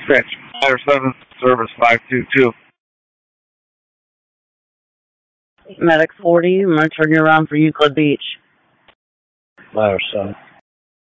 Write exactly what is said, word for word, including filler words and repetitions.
Dispatch, Fire seven, service five two two. Medic forty, I'm going to turn you around for Euclid Beach. Fire seven.